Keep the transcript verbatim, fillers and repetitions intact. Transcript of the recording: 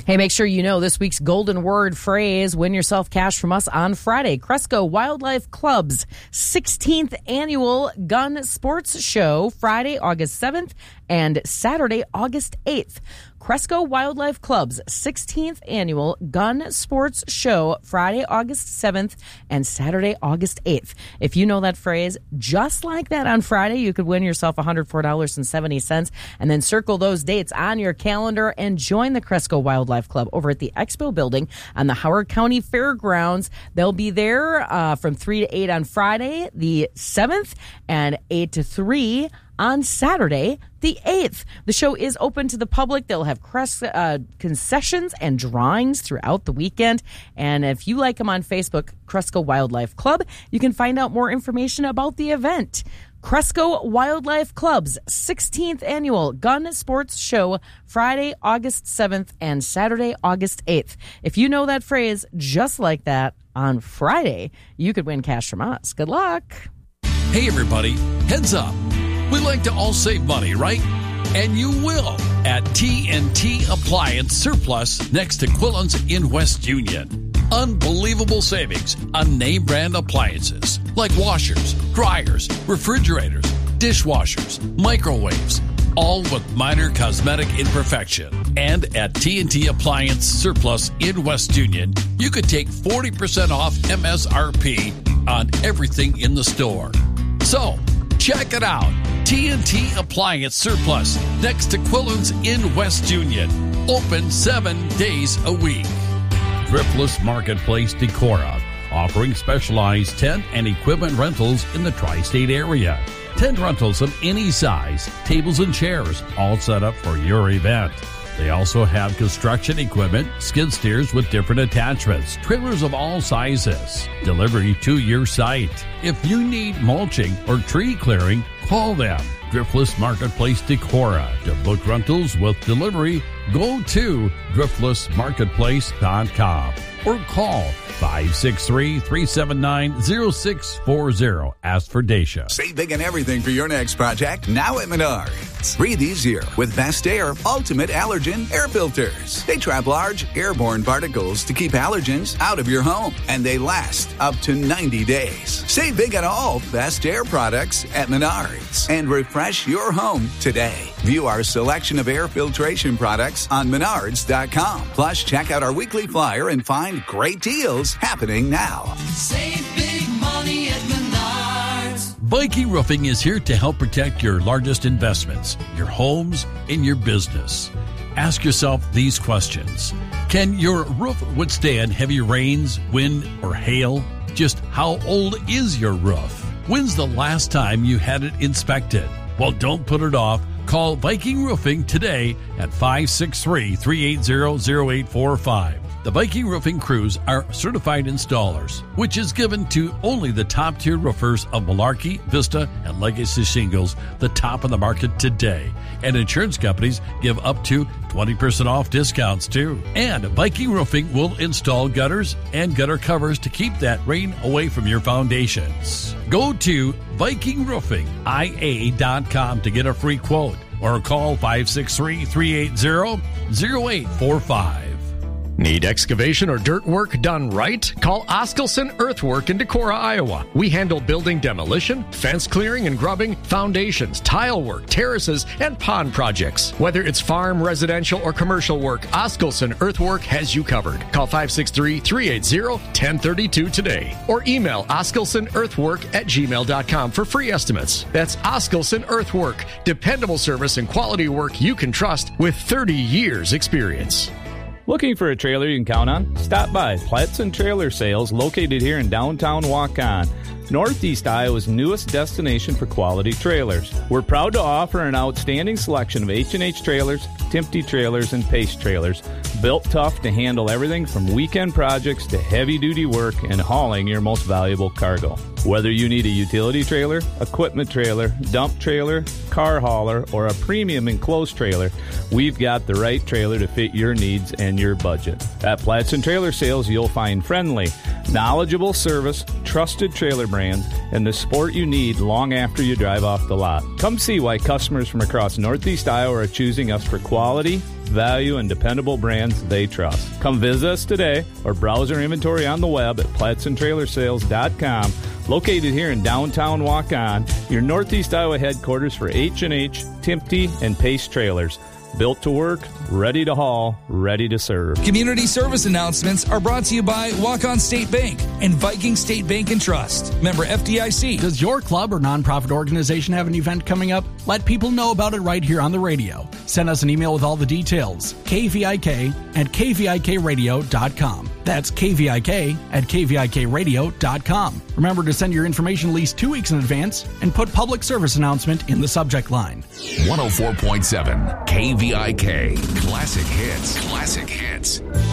Hey, make sure you know this week's golden word phrase. Win yourself cash from us on Friday. Cresco Wildlife Club's sixteenth annual gun sports show, Friday, August seventh and Saturday, August eighth. Cresco Wildlife Club's sixteenth annual gun sports show, Friday, August seventh and Saturday, August eighth. If you know that phrase just like that on Friday, you could win yourself one hundred four dollars and seventy cents, and then circle those dates on your calendar and join the Cresco Wildlife Club over at the Expo Building on the Howard County Fairgrounds. They'll be there uh, from three to eight on Friday, the seventh, and eight to three on Saturday, the eighth. The show is open to the public. They'll have cres- uh, concessions and drawings throughout the weekend. And if you like them on Facebook, Cresco Wildlife Club, you can find out more information about the event. Cresco Wildlife Club's sixteenth annual gun sports show, Friday, August seventh and Saturday, August eighth. If you know that phrase just like that on Friday, you could win cash from us. Good luck. Hey, everybody, heads up. We like to all save money, right? And you will at T N T Appliance Surplus next to Quillen's in West Union. Unbelievable savings on name brand appliances like washers, dryers, refrigerators, dishwashers, microwaves, all with minor cosmetic imperfection. And at T N T Appliance Surplus in West Union, you could take forty percent off M S R P on everything in the store. So, check it out. T N T Appliance Surplus next to Quillen's in West Union. Open seven days a week. Driftless Marketplace Decorah, offering specialized tent and equipment rentals in the tri-state area. Tent rentals of any size, tables and chairs, all set up for your event. They also have construction equipment, skid steers with different attachments, trailers of all sizes, delivery to your site. If you need mulching or tree clearing, call them. Driftless Marketplace Decorah. To book rentals with delivery, go to driftless marketplace dot com or call five six three, three seven nine, zero six four zero. Ask for Dacia. Save big on everything for your next project now at Menards. Breathe easier with Best Air Ultimate Allergen Air Filters. They trap large airborne particles to keep allergens out of your home, and they last up to ninety days. Save big on all Best Air products at Menards and refresh your home today. View our selection of air filtration products on menards dot com. Plus, check out our weekly flyer and find great deals happening now. Save big money at Menards. Viking Roofing is here to help protect your largest investments, your homes, and your business. Ask yourself these questions. Can your roof withstand heavy rains, wind, or hail? Just how old is your roof? When's the last time you had it inspected? Well, don't put it off. Call Viking Roofing today at five six three, three eight zero, zero eight four five. The Viking Roofing crews are certified installers, which is given to only the top-tier roofers of Malarkey, Vista, and Legacy Shingles, the top of the market today. And insurance companies give up to twenty percent off discounts, too. And Viking Roofing will install gutters and gutter covers to keep that rain away from your foundations. Go to Viking Roofing I A dot com to get a free quote or call five six three, three eight zero, zero eight four five. Need excavation or dirt work done right? Call Oskelson Earthwork in Decorah, Iowa. We handle building demolition, fence clearing and grubbing, foundations, tile work, terraces, and pond projects. Whether it's farm, residential, or commercial work, Oskelson Earthwork has you covered. Call five six three, three eight zero, one zero three two today or email oskelson earthwork at gmail dot com for free estimates. That's Oskelson Earthwork, dependable service and quality work you can trust with thirty years experience. Looking for a trailer you can count on? Stop by Platson Trailer Sales, located here in downtown Waukon, Northeast Iowa's newest destination for quality trailers. We're proud to offer an outstanding selection of H and H trailers, Timpte trailers, and Pace trailers, built tough to handle everything from weekend projects to heavy-duty work and hauling your most valuable cargo. Whether you need a utility trailer, equipment trailer, dump trailer, car hauler, or a premium enclosed trailer, we've got the right trailer to fit your needs and your budget. At Platson Trailer Sales, you'll find friendly, knowledgeable service, trusted trailer brands, and the support you need long after you drive off the lot. Come see why customers from across Northeast Iowa are choosing us for quality, value, and dependable brands they trust. Come visit us today or browse our inventory on the web at platts and trailer sales dot com. Located here in downtown Waukon, your Northeast Iowa headquarters for H and H, Timpte, and Pace Trailers. Built to work, ready to haul, ready to serve. Community service announcements are brought to you by Waukon State Bank and Viking State Bank and Trust. Member F D I C. Does your club or nonprofit organization have an event coming up? Let people know about it right here on the radio. Send us an email with all the details. K V I K at K V I K radio dot com. That's K V I K at K V I K radio dot com. Remember to send your information at least two weeks in advance and put public service announcement in the subject line. one oh four point seven K V I K. Classic hits. Classic hits.